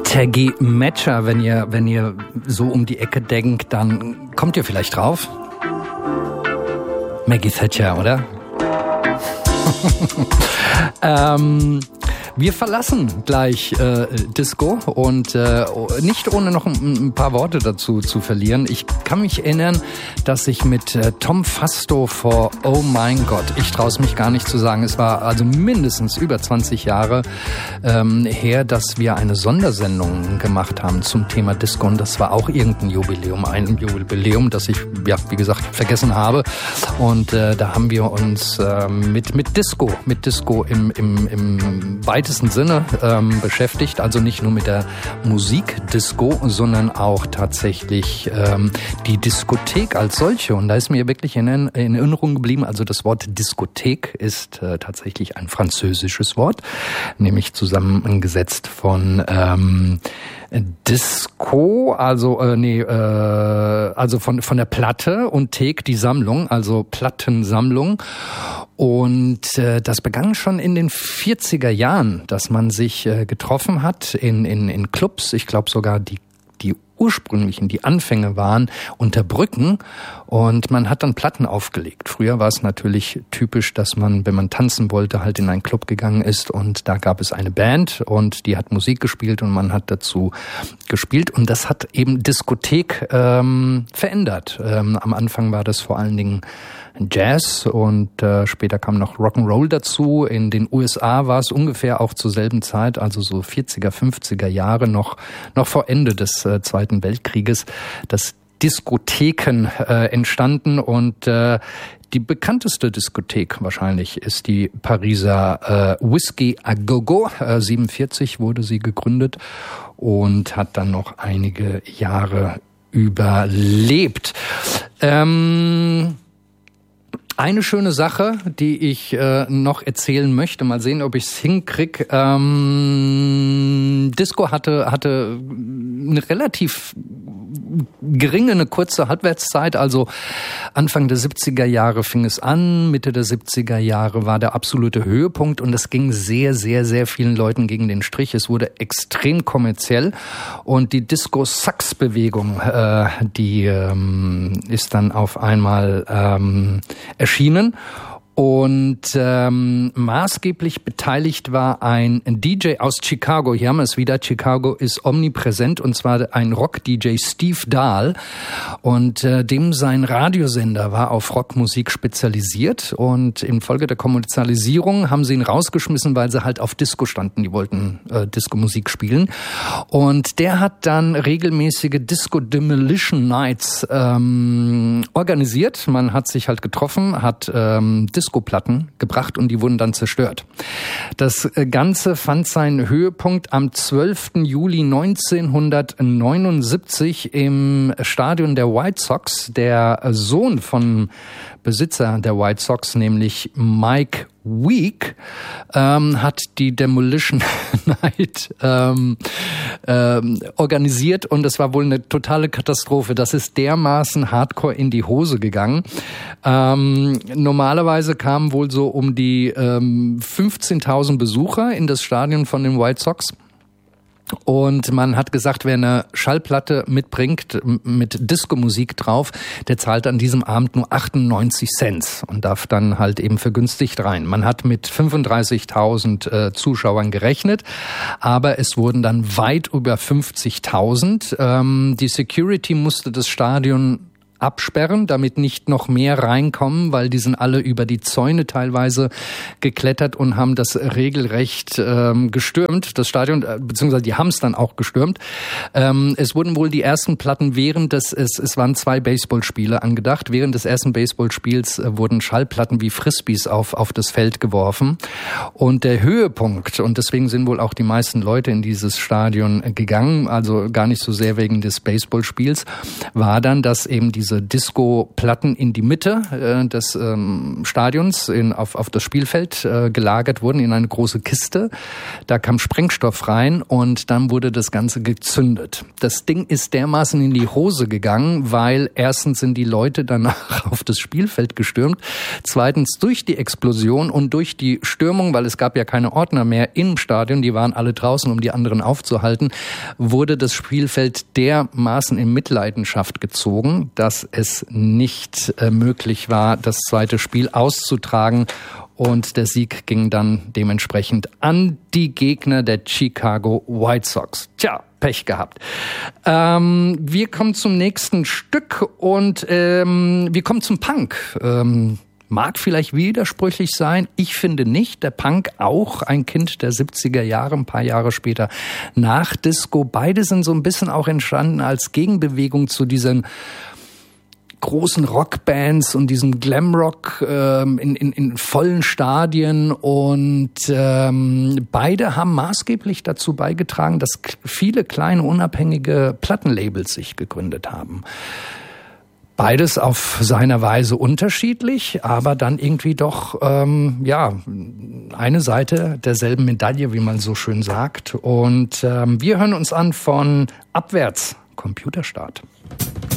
Taggy Matcher, wenn ihr so um die Ecke denkt, dann kommt ihr vielleicht drauf. Maggie Thatcher, oder? Wir verlassen gleich Disco und nicht ohne noch ein paar Worte dazu zu verlieren. Ich kann mich erinnern, dass ich mit Tom Fasto vor Oh mein Gott, ich traue es mich gar nicht zu sagen, es war also mindestens über 20 Jahre her, dass wir eine Sondersendung gemacht haben zum Thema Disco und das war auch irgendein Jubiläum, das ich, ja, wie gesagt, vergessen habe. Und da haben wir uns mit Disco im weitesten Sinne beschäftigt, also nicht nur mit der Musikdisco, sondern auch tatsächlich die Diskothek als solche. Und da ist mir wirklich in Erinnerung geblieben, also das Wort Diskothek ist tatsächlich ein französisches Wort, nämlich zusammengesetzt von Disco, also von der Platte und Thek die Sammlung, also Plattensammlung. Und das begann schon in den 40er Jahren, dass man sich getroffen hat in Clubs. Ich glaube sogar die ursprünglichen, die Anfänge waren unter Brücken und man hat dann Platten aufgelegt. Früher war es natürlich typisch, dass man, wenn man tanzen wollte, halt in einen Club gegangen ist und da gab es eine Band und die hat Musik gespielt und man hat dazu gespielt und das hat eben Diskothek verändert. Am Anfang war das vor allen Dingen Jazz und später kam noch Rock'n'Roll dazu. In den USA war es ungefähr auch zur selben Zeit, also so 40er, 50er Jahre, noch vor Ende des Zweiten Weltkrieges, dass Diskotheken entstanden und die bekannteste Diskothek wahrscheinlich ist die Pariser Whiskey A Go Go. 47 wurde sie gegründet und hat dann noch einige Jahre überlebt. Eine schöne Sache, die ich noch erzählen möchte, mal sehen, ob ich es hinkriege. Disco hatte eine relativ geringe, eine kurze Halbwertszeit, also Anfang der 70er Jahre fing es an, Mitte der 70er Jahre war der absolute Höhepunkt und es ging sehr, sehr, sehr vielen Leuten gegen den Strich. Es wurde extrem kommerziell und die Disco-Sax-Bewegung, die ist dann auf einmal erschienen. Und maßgeblich beteiligt war ein DJ aus Chicago. Hier haben wir es wieder. Chicago ist omnipräsent und zwar ein Rock-DJ Steve Dahl. Und dem sein Radiosender war auf Rockmusik spezialisiert. Und infolge der Kommerzialisierung haben sie ihn rausgeschmissen, weil sie halt auf Disco standen. Die wollten Disco-Musik spielen. Und der hat dann regelmäßige Disco Demolition Nights organisiert. Man hat sich halt getroffen, hat Disco-Platten gebracht und die wurden dann zerstört. Das Ganze fand seinen Höhepunkt am 12. Juli 1979 im Stadion der White Sox. Der Sohn von Besitzer der White Sox, nämlich Mike Week, hat die Demolition Night organisiert und es war wohl eine totale Katastrophe. Das ist dermaßen hardcore in die Hose gegangen. Normalerweise kamen wohl so um die 15.000 Besucher in das Stadion von den White Sox. Und man hat gesagt, wer eine Schallplatte mitbringt mit Disco-Musik drauf, der zahlt an diesem Abend nur 98 Cent und darf dann halt eben vergünstigt rein. Man hat mit 35.000 Zuschauern gerechnet, aber es wurden dann weit über 50.000. Die Security musste das Stadion absperren, damit nicht noch mehr reinkommen, weil die sind alle über die Zäune teilweise geklettert und haben das regelrecht gestürmt, das Stadion, beziehungsweise die haben es dann auch gestürmt. Es wurden wohl die ersten Platten es waren 2 Baseballspiele angedacht, während des ersten Baseballspiels wurden Schallplatten wie Frisbees auf das Feld geworfen und der Höhepunkt, und deswegen sind wohl auch die meisten Leute in dieses Stadion gegangen, also gar nicht so sehr wegen des Baseballspiels, war dann, dass eben diese diese Disco-Platten in die Mitte des Stadions auf das Spielfeld gelagert wurden in eine große Kiste. Da kam Sprengstoff rein und dann wurde das Ganze gezündet. Das Ding ist dermaßen in die Hose gegangen, weil erstens sind die Leute danach auf das Spielfeld gestürmt, zweitens durch die Explosion und durch die Stürmung, weil es gab ja keine Ordner mehr im Stadion, die waren alle draußen, um die anderen aufzuhalten, wurde das Spielfeld dermaßen in Mitleidenschaft gezogen, dass es nicht möglich war, das zweite Spiel auszutragen. Und der Sieg ging dann dementsprechend an die Gegner der Chicago White Sox. Tja, Pech gehabt. Wir kommen zum nächsten Stück und wir kommen zum Punk. Mag vielleicht widersprüchlich sein. Ich finde nicht. Der Punk auch ein Kind der 70er Jahre, ein paar Jahre später nach Disco. Beide sind so ein bisschen auch entstanden als Gegenbewegung zu diesen großen Rockbands und diesem Glamrock in vollen Stadien und beide haben maßgeblich dazu beigetragen, dass viele kleine unabhängige Plattenlabels sich gegründet haben. Beides auf seiner Weise unterschiedlich, aber dann irgendwie doch eine Seite derselben Medaille, wie man so schön sagt. Und wir hören uns an von Abwärts, Computerstart.